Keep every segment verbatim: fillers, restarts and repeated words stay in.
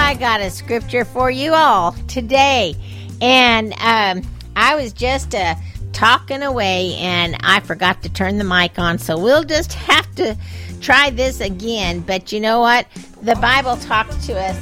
I got a scripture for you all today. And um, I was just uh, talking away and I forgot to turn the mic on. So we'll just have to try this again. But you know what? The Bible talks to us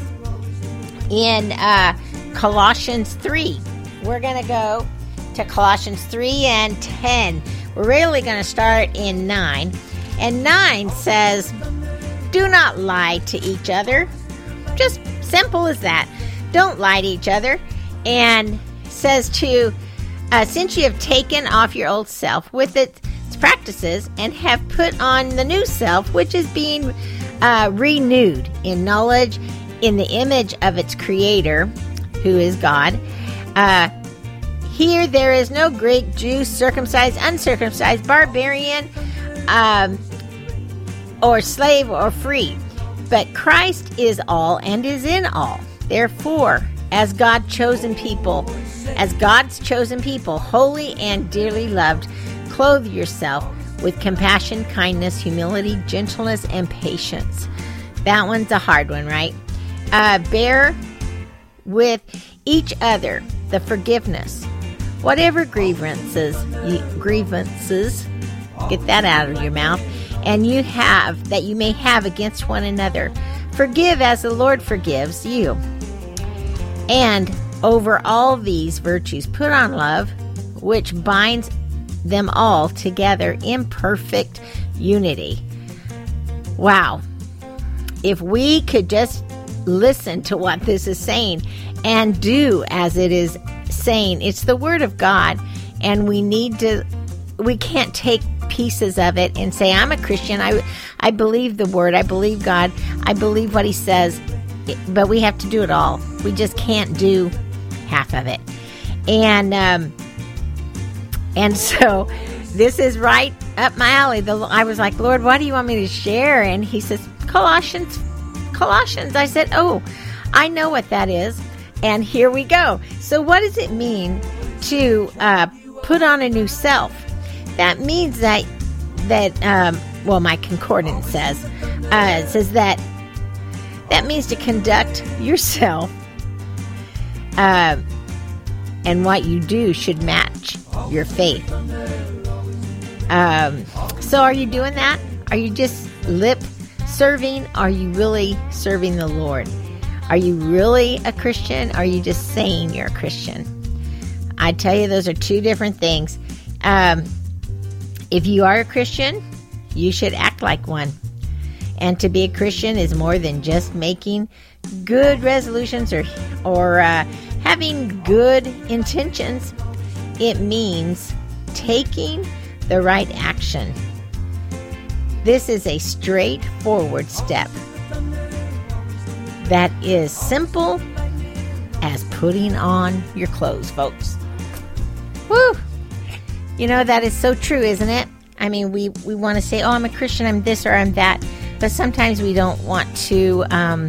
in uh, Colossians three. We're going to go to Colossians three and ten. We're really going to start in nine. And nine says, do not lie to each other. Just simple as that. Don't lie to each other. And says to, uh, since you have taken off your old self with its practices and have put on the new self, which is being uh, renewed in knowledge in the image of its creator, who is God. Uh, here there is no Greek, Jew, circumcised, uncircumcised, barbarian, um, or slave or free. But Christ is all and is in all. Therefore, as God chosen people, as God's chosen people, holy and dearly loved, clothe yourself with compassion, kindness, humility, gentleness, and patience. That one's a hard one, right? Uh, bear with each other the forgiveness. Whatever grievances, you, grievances, get that out of your mouth, and you have, that you may have against one another. Forgive as the Lord forgives you. And over all these virtues, put on love, which binds them all together in perfect unity. Wow. If we could just listen to what this is saying and do as it is saying, it's the Word of God, and we need to, we can't take pieces of it and say, I'm a Christian, I, I believe the Word, I believe God, I believe what He says, but we have to do it all. We just can't do half of it. And um, and so this is right up my alley. The, I was like, Lord, what do you want me to share? And He says, Colossians, Colossians. I said, oh, I know what that is. And here we go. So what does it mean to uh, put on a new self? That means that, that um, well, my concordance says, uh, it says that that means to conduct yourself, uh, and what you do should match your faith. Um, so are you doing that? Are you just lip serving? Are you really serving the Lord? Are you really a Christian? Or are you just saying you're a Christian? I tell you, those are two different things. Um, if you are a Christian, you should act like one. And to be a Christian is more than just making good resolutions or or uh, having good intentions. It means taking the right action. This is a straightforward step that is simple as putting on your clothes, folks. Woo! You know, that is so true, isn't it? I mean, we, we want to say, oh, I'm a Christian, I'm this or I'm that. But sometimes we don't want to, um,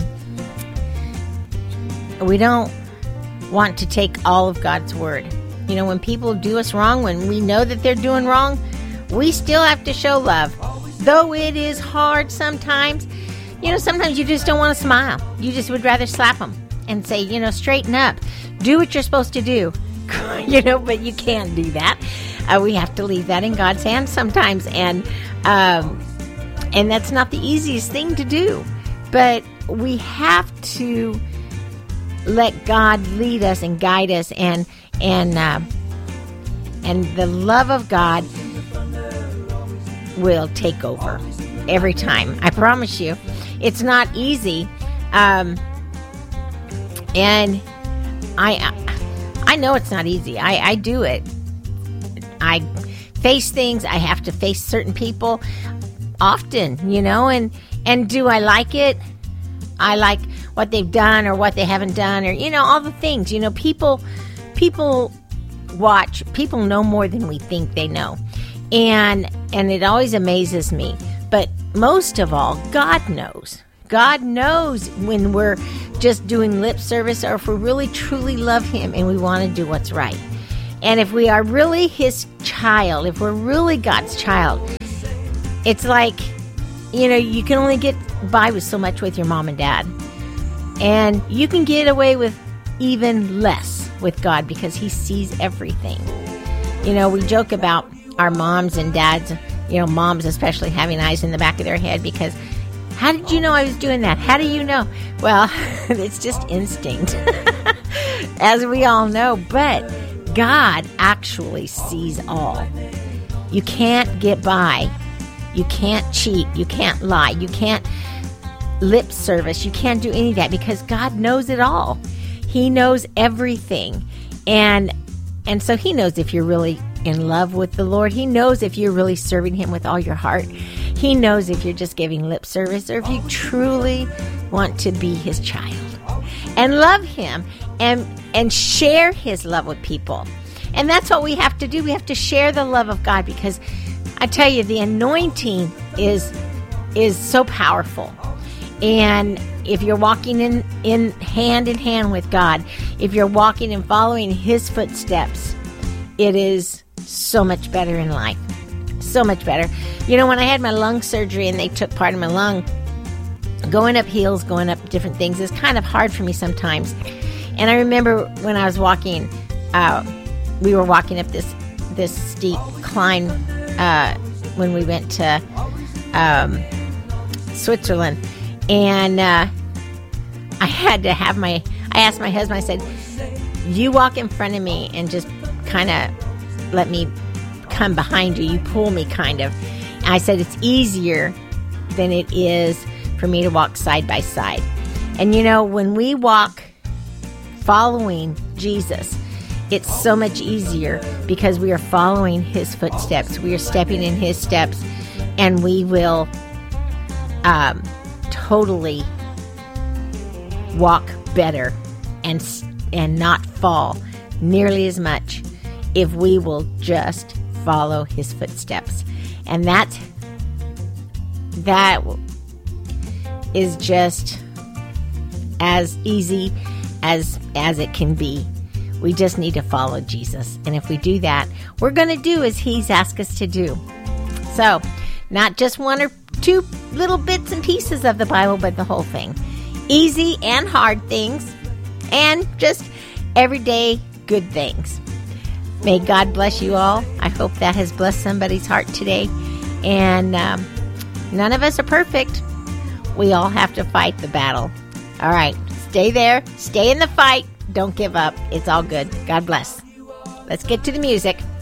we don't want to take all of God's word. You know, when people do us wrong, when we know that they're doing wrong, we still have to show love. Though it is hard sometimes, you know, sometimes you just don't want to smile. You just would rather slap them and say, you know, straighten up. Do what you're supposed to do. You know, but you can't do that. Uh, we have to leave that in God's hands sometimes. And, um, and that's not the easiest thing to do. But we have to let God lead us and guide us, and and uh, and the love of God will take over every time. I promise you, it's not easy, um, and I I know it's not easy. I, I do it. I face things. I have to face certain people often, you know, and and do I like it? I like what they've done or what they haven't done, or, you know, all the things. You know, people people watch, people know more than we think they know. And and it always amazes me. But most of all, God knows. God knows when we're just doing lip service, or if we really truly love Him and we want to do what's right. And if we are really His child, if we're really God's child, it's like, you know, you can only get by with so much with your mom and dad. And you can get away with even less with God because he sees everything. You know, we joke about our moms and dads, you know, moms especially having eyes in the back of their head because how did you know I was doing that? How do you know? Well, it's just instinct, as we all know. But God actually sees all. You can't get by. You can't cheat. You can't lie. You can't lip service. You can't do any of that because God knows it all. He knows everything. And and so he knows if you're really in love with the Lord. He knows if you're really serving him with all your heart. He knows if you're just giving lip service or if you truly want to be his child and love him and and share his love with people. And that's what we have to do. We have to share the love of God because I tell you, the anointing is is so powerful. And if you're walking in, in hand in hand with God, if you're walking and following his footsteps, it is so much better in life. So much better. You know, when I had my lung surgery and they took part of my lung, going up hills, going up different things is kind of hard for me sometimes. And I remember when I was walking, uh, we were walking up this this steep climb uh, when we went to um, Switzerland. And uh, I had to have my, I asked my husband, I said, you walk in front of me and just kind of let me come behind you. You pull me kind of. And I said, it's easier than it is for me to walk side by side. And you know, when we walk following Jesus, it's so much easier because we are following his footsteps. We are stepping in his steps and we will um, totally walk better and and not fall nearly as much if we will just follow his footsteps. And that that is just as easy as as it can be. We just need to follow Jesus. And if we do that, we're going to do as he's asked us to do. So, not just one or two little bits and pieces of the Bible, but the whole thing. Easy and hard things, and just everyday good things. May God bless you all. I hope that has blessed somebody's heart today. And um, none of us are perfect. We all have to fight the battle. All right, stay there. Stay in the fight. Don't give up. It's all good. God bless. Let's get to the music.